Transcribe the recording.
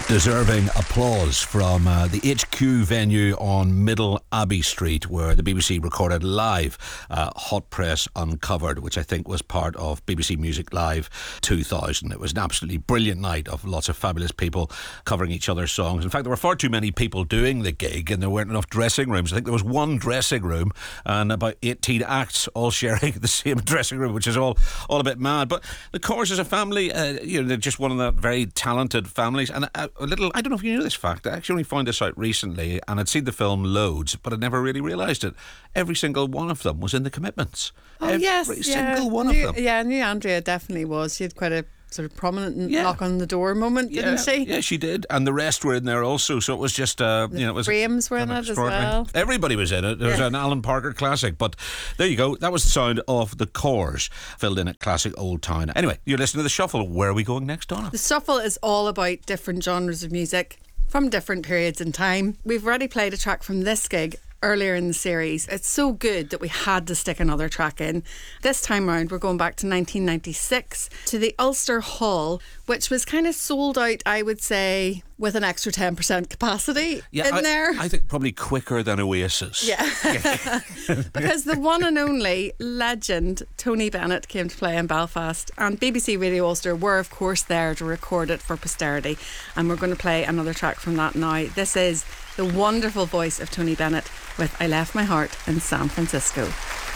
Deserving applause from the HQ venue on Middle Abbey Street, where the BBC recorded live Hot Press Uncovered, which I think was part of BBC Music Live 2000. It was an absolutely brilliant night of lots of fabulous people covering each other's songs. In fact, there were far too many people doing the gig and there weren't enough dressing rooms. I think there was one dressing room and about 18 acts all sharing the same dressing room, which is all a bit mad. But the Corrs as a family, they're just one of the very talented families. And a little, I don't know if you knew this fact, I actually only found this out recently, and I'd seen the film loads, but I'd never really realised it. Every single one of them was in The Commitments. Every single one of them. Yeah, I knew Andrea definitely was. She had quite a sort of prominent knock on the door moment, didn't she? Yeah, she did. And the rest were in there also, so it was just, it was... Frames were in it as well. Everybody was in it. There was an Alan Parker classic, but there you go. That was the sound of the Corrs, filled in at classic Old Town. Anyway, you're listening to The Shuffle. Where are we going next, Donna? The Shuffle is all about different genres of music from different periods in time. We've already played a track from this gig earlier in the series. It's so good that we had to stick another track in. This time round we're going back to 1996 to the Ulster Hall, which was kind of sold out, I would say, with an extra 10% capacity there. I think probably quicker than Oasis. Yeah. Because the one and only legend Tony Bennett came to play in Belfast, and BBC Radio Ulster were of course there to record it for posterity, and we're going to play another track from that now. This is the wonderful voice of Tony Bennett with I Left My Heart in San Francisco.